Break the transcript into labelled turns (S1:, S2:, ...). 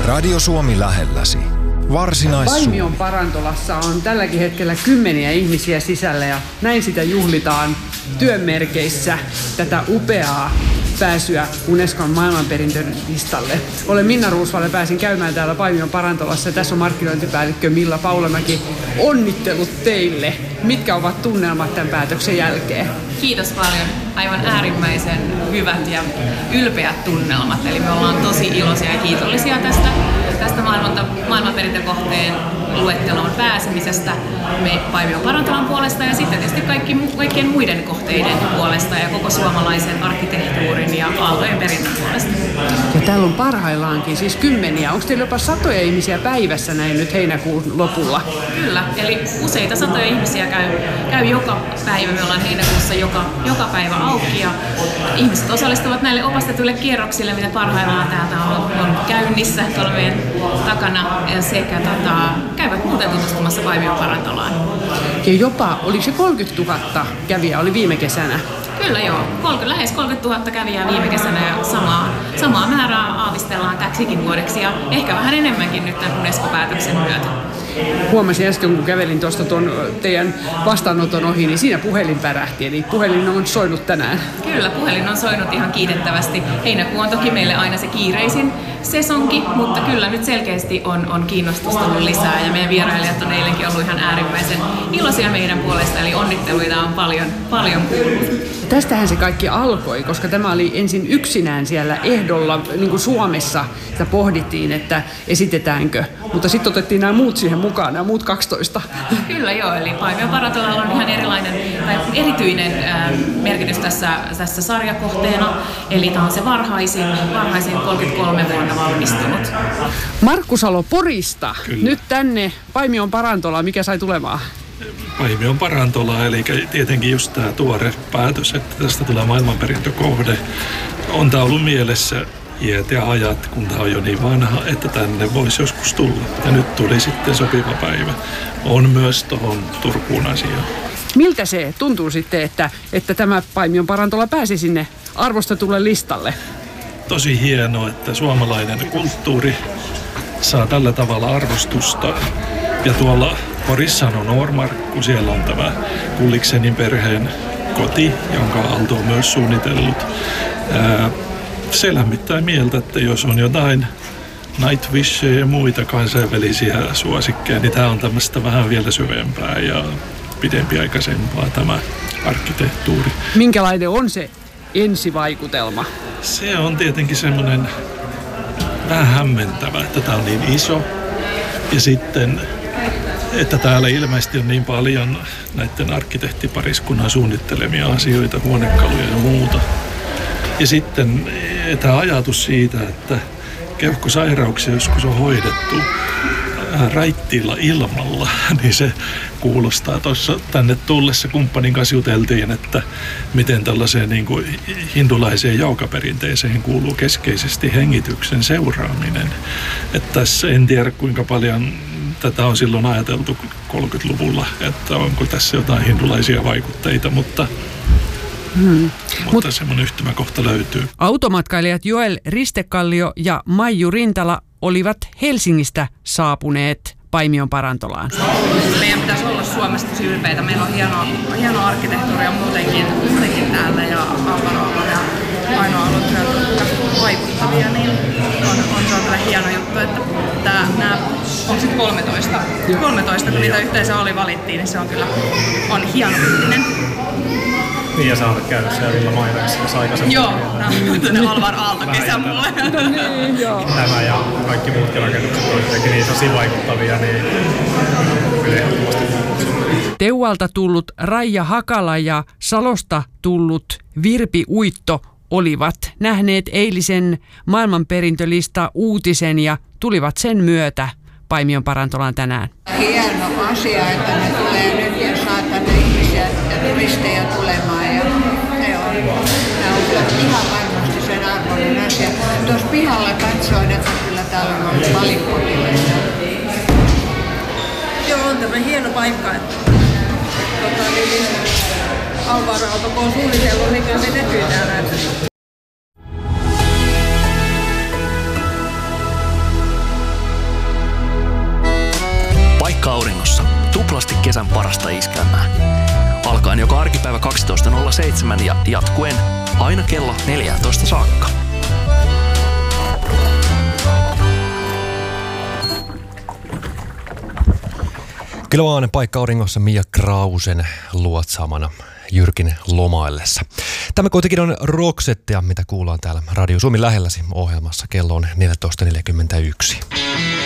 S1: Radio Suomi lähelläsi. Varsinais-Suomi.
S2: Paimion Parantolassa on tälläkin hetkellä kymmeniä ihmisiä sisällä ja näin sitä juhlitaan työn merkeissä tätä upeaa pääsyä Unescon maailmanperintölistalle. Olen Minna Ruusval ja pääsin käymään täällä Paimion Parantolassa. Tässä on markkinointipäällikkö Milla Paulamäki. Onnittelut teille. Mitkä ovat tunnelmat tämän päätöksen jälkeen?
S3: Kiitos paljon. Aivan äärimmäisen hyvät ja ylpeät tunnelmat. Eli me ollaan tosi iloisia ja kiitollisia tästä maailmanperintökohteen luetteloon pääsemisestä me Paimion Parantolan puolesta ja sitten tietysti kaikkien muiden kohteiden puolesta ja koko suomalaisen arkkitehtuurin ja aaltojen perinnön puolesta.
S2: Ja täällä on parhaillaankin siis kymmeniä. Onko teillä jopa satoja ihmisiä päivässä näin nyt heinäkuun lopulla?
S3: Kyllä, eli useita satoja ihmisiä käy joka päivä. Me ollaan heinäkuussa joka päivä auki ja ihmiset osallistuvat näille opastetuille kierroksille, mitä parhaillaan täältä on käynnissä tuolla meidän takana sekä käyvät muuten tutustumassa Paimion Parantolaan.
S2: Ja jopa, oliko se 30 000 kävijää oli viime kesänä?
S3: Kyllä joo, lähes 30 000 kävijää viime kesänä ja samaa määrää aavistellaan täksikin vuodeksi ja ehkä vähän enemmänkin nyt tämän UNESCO-päätöksen myötä.
S2: Huomasin äsken, kun kävelin tuosta tuon teidän vastaanoton ohi, niin siinä puhelin pärähti, eli puhelin on soinut tänään.
S3: Kyllä, puhelin on soinut ihan kiitettävästi. Heinäkuu on toki meille aina se kiireisin sesonki, mutta kyllä nyt selkeästi on kiinnostusta ollut lisää ja meidän vierailijat on eilenkin ollut ihan äärimmäisen iloisia meidän puolesta, eli onnitteluita on paljon kuullut.
S2: Tästähän se kaikki alkoi, koska tämä oli ensin yksinään siellä ehdolla, niin kuin Suomessa sitä pohdittiin, että esitetäänkö, mutta sitten otettiin nämä muut siihen mukaan, nämä muut 12. Kyllä
S3: joo, eli Paimion Parantolalla on ihan erityinen merkitys tässä sarjakohteena, eli tämä on se varhaisin 33 vuonna valmistunut.
S2: Markku Salo Porista,
S4: Kyllä.
S2: Nyt tänne Paimion Parantolaan, mikä sai tulemaan?
S4: Paimion Parantola, eli tietenkin just tämä tuore päätös, että tästä tulee maailmanperintökohde. On tämä ollut mielessä iät ja ajat, kun tämä on jo niin vanha, että tänne voisi joskus tulla. Ja nyt tuli sitten sopiva päivä. On myös tuohon Turkuun asiaan.
S2: Miltä se tuntuu sitten, että tämä Paimion Parantola pääsi sinne arvostetulle listalle?
S4: Tosi hienoa, että suomalainen kulttuuri saa tällä tavalla arvostusta. Ja tuolla Porissa on Noormarkku, siellä on tämä Gulliksenin perheen koti, jonka Aalto on myös suunnitellut. Se lämmittää mieltä, että jos on jotain Nightwishia ja muita kansainvälisiä suosikkeja, niin tämä on tämmöistä vähän vielä syvempää ja pidempiaikaisempaa tämä arkkitehtuuri.
S2: Minkälainen on se ensivaikutelma?
S4: Se on tietenkin semmoinen vähän hämmentävä, että tämä on niin iso ja sitten että täällä ilmeisesti on niin paljon näiden arkkitehtipariskunnan suunnittelemia asioita, huonekaluja ja muuta. Ja sitten tämä ajatus siitä, että keuhkosairauksia joskus on hoidettu raittiilla ilmalla, niin se kuulostaa tuossa tänne tullessa kumppanin kanssa juteltiin, että miten tällaiseen niin kuin hindulaiseen joukaperinteeseen kuuluu keskeisesti hengityksen seuraaminen. Että tässä en tiedä kuinka paljon tätä on silloin ajateltu 30-luvulla, että onko tässä jotain hindulaisia vaikutteita, mutta semmoinen yhtymäkohta löytyy.
S2: Automatkailijat Joel Ristekallio ja Maiju Rintala olivat Helsingistä saapuneet Paimion Parantolaan.
S5: Meidän pitäisi olla Suomesta tosi ylpeitä. Meillä on hienoa arkkitehtuuria muutenkin täällä ja Alvaro ja Ainoa on ollut vaikuttavia, niin se on kyllä hieno juttu, että nämä on sitten 13, kun niitä yhteensä valittiin, niin se on kyllä hieno uutinen.
S6: Niin, ja sä olet käynyt siellä Villa Maireissa aikaisemmin.
S5: Joo, ne Alvar Aalto-kesän mulle.
S6: Tämä ja kaikki muutkin rakennukset on jotenkin niin tosi vaikuttavia, niin kyllä ehdottomasti.
S2: Teualta tullut Raija Hakala ja Salosta tullut Virpi Uitto olivat nähneet eilisen maailmanperintölista uutisen ja tulivat sen myötä Paimion Parantolaan tänään.
S7: Hieno asia, että ne tulee nyt ja saa tänne ihmisiä ja turisteja tulemaan. Ja ne on ihan varmasti sen arvoinen asia. Tuossa pihalla katsoin, että kyllä täällä on paljon potilaista.
S5: Joo, on tämmöinen hieno paikka. Alvaro Aalto, kun on suunnitellut, niin kyllä se näkyy täällä.
S8: Paikka-auringossa. Tuplasti kesän parasta iskelmää. Alkaen joka arkipäivä 12.07 ja jatkuen aina kello 14 saakka.
S9: Kyllä vaan Paikka-auringossa Mia Krausen luotsaamana Jyrkin lomaillessa. Tämä kuitenkin on Roxettea, mitä kuullaan täällä Radio Suomi lähelläsi ohjelmassa. Kello on 14.41.